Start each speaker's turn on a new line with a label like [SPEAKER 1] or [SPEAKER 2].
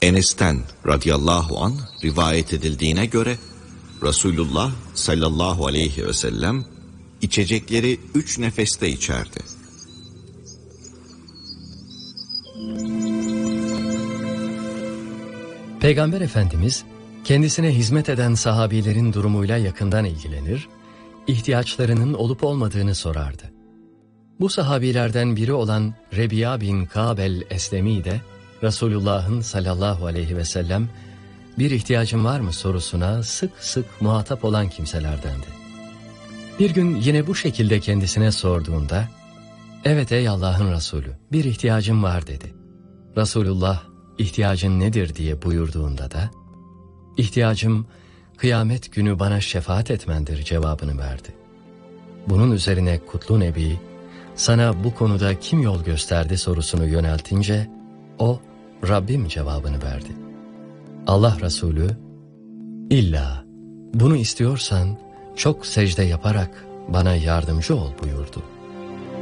[SPEAKER 1] Enes'ten radıyallahu anh rivayet edildiğine göre Resulullah sallallahu aleyhi ve sellem içecekleri 3 nefeste içerdi.
[SPEAKER 2] Peygamber Efendimiz kendisine hizmet eden sahabilerin durumuyla yakından ilgilenir, ihtiyaçlarının olup olmadığını sorardı. Bu sahabilerden biri olan Rebi'a bin Ka'b el-Eslemi de Resulullah'ın sallallahu aleyhi ve sellem bir ihtiyacın var mı sorusuna sık sık muhatap olan kimselerdendi. Bir gün yine bu şekilde kendisine sorduğunda, "Evet ey Allah'ın Resulü, bir ihtiyacım var" dedi. Resulullah, "İhtiyacın nedir?" diye buyurduğunda da, "İhtiyacım kıyamet günü bana şefaat etmendir" cevabını verdi. Bunun üzerine kutlu Nebi, "Sana bu konuda kim yol gösterdi?" sorusunu yöneltince, o, "Rabbim" cevabını verdi. Allah Resulü, "İlla bunu istiyorsan çok secde yaparak bana yardımcı ol" buyurdu.